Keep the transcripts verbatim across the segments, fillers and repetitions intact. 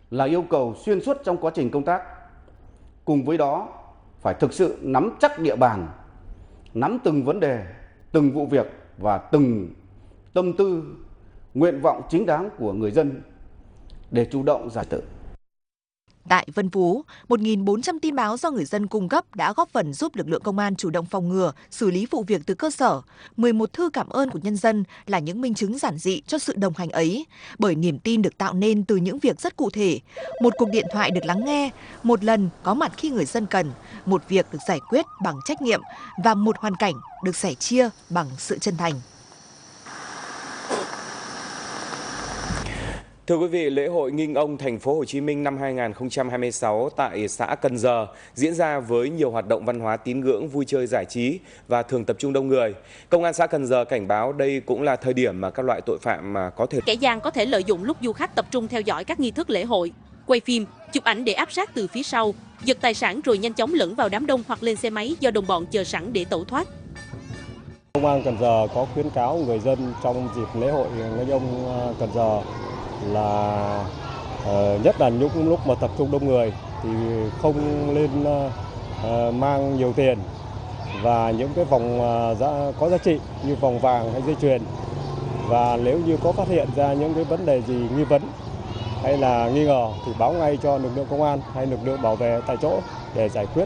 là yêu cầu xuyên suốt trong quá trình công tác. Cùng với đó, phải thực sự nắm chắc địa bàn, nắm từng vấn đề, từng vụ việc và từng tâm tư, nguyện vọng chính đáng của người dân để chủ động giải tự. Tại Vân Phú, một nghìn bốn trăm tin báo do người dân cung cấp đã góp phần giúp lực lượng công an chủ động phòng ngừa, xử lý vụ việc từ cơ sở. mười một thư cảm ơn của nhân dân là những minh chứng giản dị cho sự đồng hành ấy, bởi niềm tin được tạo nên từ những việc rất cụ thể. Một cuộc điện thoại được lắng nghe, một lần có mặt khi người dân cần, một việc được giải quyết bằng trách nhiệm và một hoàn cảnh được sẻ chia bằng sự chân thành. Thưa quý vị, lễ hội Nghinh Ông Thành phố Hồ Chí Minh năm hai nghìn không trăm hai mươi sáu tại xã Cần Giờ diễn ra với nhiều hoạt động văn hóa tín ngưỡng, vui chơi giải trí và thường tập trung đông người. Công an xã Cần Giờ cảnh báo đây cũng là thời điểm mà các loại tội phạm mà có thể kẻ gian có thể lợi dụng lúc du khách tập trung theo dõi các nghi thức lễ hội, quay phim, chụp ảnh để áp sát từ phía sau, giật tài sản rồi nhanh chóng lẫn vào đám đông hoặc lên xe máy do đồng bọn chờ sẵn để tẩu thoát. Công an Cần Giờ có khuyến cáo người dân trong dịp lễ hội Nghinh Ông Cần Giờ là uh, nhất là những lúc mà tập trung đông người thì không lên uh, mang nhiều tiền và những cái vòng uh, giá, có giá trị như vòng vàng hay dây chuyền, và nếu như có phát hiện ra những cái vấn đề gì nghi vấn hay là nghi ngờ thì báo ngay cho lực lượng công an hay lực lượng bảo vệ tại chỗ để giải quyết.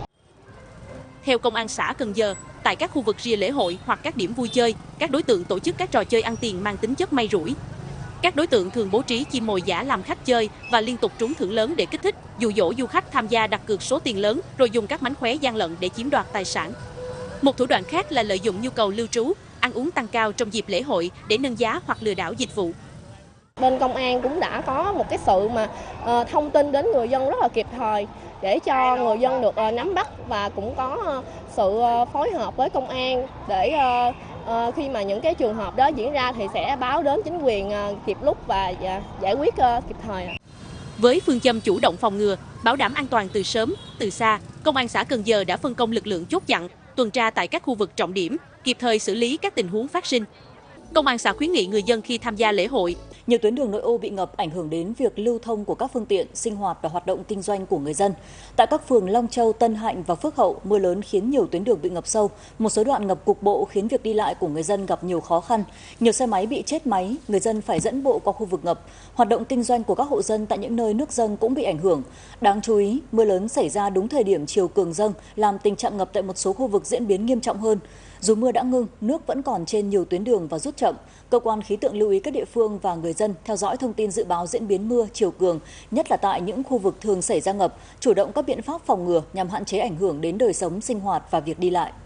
Theo Công an xã Cần Giờ, tại các khu vực rìa lễ hội hoặc các điểm vui chơi, các đối tượng tổ chức các trò chơi ăn tiền mang tính chất may rủi. Các đối tượng thường bố trí chim mồi giả làm khách chơi và liên tục trúng thưởng lớn để kích thích, dụ dỗ du khách tham gia đặt cược số tiền lớn rồi dùng các mánh khóe gian lận để chiếm đoạt tài sản. Một thủ đoạn khác là lợi dụng nhu cầu lưu trú, ăn uống tăng cao trong dịp lễ hội để nâng giá hoặc lừa đảo dịch vụ. Bên công an cũng đã có một cái sự mà uh, thông tin đến người dân rất là kịp thời để cho người dân được uh, nắm bắt, và cũng có uh, sự uh, phối hợp với công an để uh, uh, khi mà những cái trường hợp đó diễn ra thì sẽ báo đến chính quyền uh, kịp lúc và uh, giải quyết uh, kịp thời. Với phương châm chủ động phòng ngừa, bảo đảm an toàn từ sớm, từ xa, Công an xã Cần Giờ đã phân công lực lượng chốt chặn, tuần tra tại các khu vực trọng điểm, kịp thời xử lý các tình huống phát sinh. Công an xã khuyến nghị người dân khi tham gia lễ hội, nhiều tuyến đường nội ô bị ngập ảnh hưởng đến việc lưu thông của các phương tiện, sinh hoạt và hoạt động kinh doanh của người dân. Tại các phường Long Châu, Tân Hạnh và Phước Hậu, mưa lớn khiến nhiều tuyến đường bị ngập sâu, một số đoạn ngập cục bộ khiến việc đi lại của người dân gặp nhiều khó khăn. Nhiều xe máy bị chết máy, người dân phải dẫn bộ qua khu vực ngập. Hoạt động kinh doanh của các hộ dân tại những nơi nước dâng cũng bị ảnh hưởng. Đáng chú ý, mưa lớn xảy ra đúng thời điểm chiều cường dâng, làm tình trạng ngập tại một số khu vực diễn biến nghiêm trọng hơn. Dù mưa đã ngưng, nước vẫn còn trên nhiều tuyến đường và rút chậm. Cơ quan khí tượng lưu ý các địa phương và người dân theo dõi thông tin dự báo diễn biến mưa, chiều cường, nhất là tại những khu vực thường xảy ra ngập, chủ động các biện pháp phòng ngừa nhằm hạn chế ảnh hưởng đến đời sống, sinh hoạt và việc đi lại.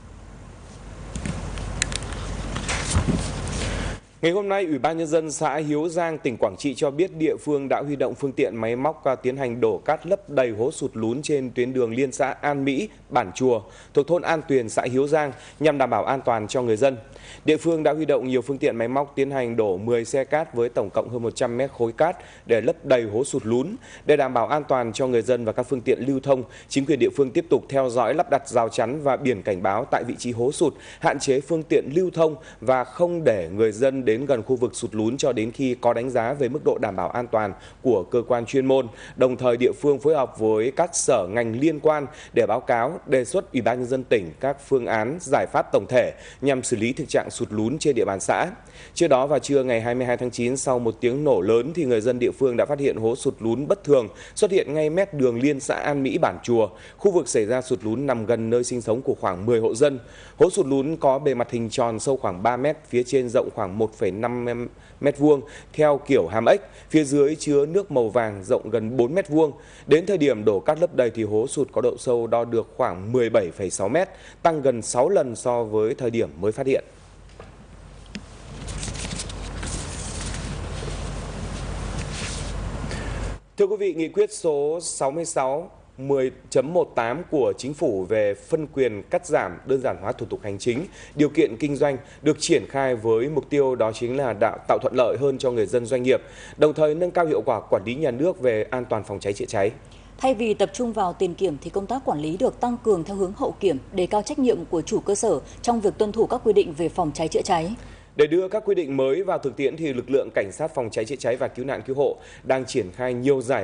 Ngày hôm nay, Ủy ban Nhân dân xã Hiếu Giang, tỉnh Quảng Trị cho biết địa phương đã huy động phương tiện máy móc tiến hành đổ cát lấp đầy hố sụt lún trên tuyến đường liên xã An Mỹ, Bản Chùa, thuộc thôn An Tuyền, xã Hiếu Giang, nhằm đảm bảo an toàn cho người dân. Địa phương đã huy động nhiều phương tiện máy móc tiến hành đổ mười xe cát với tổng cộng hơn một trăm mét khối cát để lấp đầy hố sụt lún. Để đảm bảo an toàn cho người dân và các phương tiện lưu thông, chính quyền địa phương tiếp tục theo dõi, lắp đặt rào chắn và biển cảnh báo tại vị trí hố sụt, hạn chế phương tiện lưu thông và không để người dân đến gần khu vực sụt lún cho đến khi có đánh giá về mức độ đảm bảo an toàn của cơ quan chuyên môn. Đồng thời, địa phương phối hợp với các sở ngành liên quan để báo cáo, đề xuất Ủy ban Nhân dân tỉnh các phương án, giải pháp tổng thể nhằm xử lý thực trạng sụt lún trên địa bàn xã. Trước đó, vào trưa ngày hai mươi hai tháng chín, sau một tiếng nổ lớn thì người dân địa phương đã phát hiện hố sụt lún bất thường xuất hiện ngay mép đường liên xã An Mỹ, Bản Chùa. Khu vực xảy ra sụt lún nằm gần nơi sinh sống của khoảng mười hộ dân. Hố sụt lún có bề mặt hình tròn, sâu khoảng ba mét, phía trên rộng khoảng một phẩy năm mét vuông theo kiểu hàm ếch, phía dưới chứa nước màu vàng rộng gần bốn mét vuông. Đến thời điểm đổ cát lấp đầy thì hố sụt có độ sâu đo được khoảng mười bảy phẩy sáu mét, tăng gần sáu lần so với thời điểm mới phát hiện. Thưa quý vị, nghị quyết số sáu mươi sáu mười chấm mười tám của Chính phủ về phân quyền cắt giảm, đơn giản hóa thủ tục hành chính, điều kiện kinh doanh được triển khai với mục tiêu đó chính là tạo thuận lợi hơn cho người dân, doanh nghiệp, đồng thời nâng cao hiệu quả quản lý nhà nước về an toàn phòng cháy chữa cháy. Thay vì tập trung vào tiền kiểm thì công tác quản lý được tăng cường theo hướng hậu kiểm, đề cao trách nhiệm của chủ cơ sở trong việc tuân thủ các quy định về phòng cháy chữa cháy. Để đưa các quy định mới vào thực tiễn thì lực lượng cảnh sát phòng cháy chữa cháy và cứu nạn cứu hộ đang triển khai nhiều giải